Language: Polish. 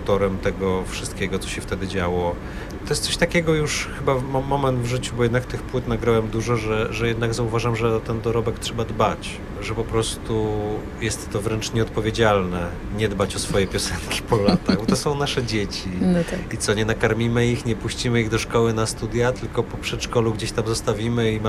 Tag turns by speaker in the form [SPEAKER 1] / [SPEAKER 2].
[SPEAKER 1] autorem tego wszystkiego, co się wtedy działo. To jest coś takiego już chyba moment w życiu, bo jednak tych płyt nagrałem dużo, że jednak zauważam, że o ten dorobek trzeba dbać, że po prostu jest to wręcz nieodpowiedzialne nie dbać o swoje piosenki po latach, bo to są nasze dzieci.
[SPEAKER 2] No tak.
[SPEAKER 1] I co, nie nakarmimy ich, nie puścimy ich do szkoły na studia, tylko po przedszkolu gdzieś tam zostawimy i